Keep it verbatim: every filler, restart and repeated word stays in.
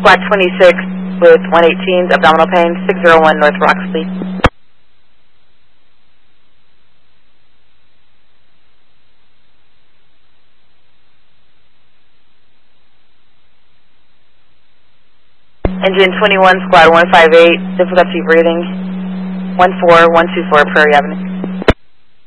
Squad twenty-six with one eighteen, abdominal pain, six oh one North Roxley. Engine twenty-one, Squad one five eight, difficulty breathing, one four one two four Prairie Avenue.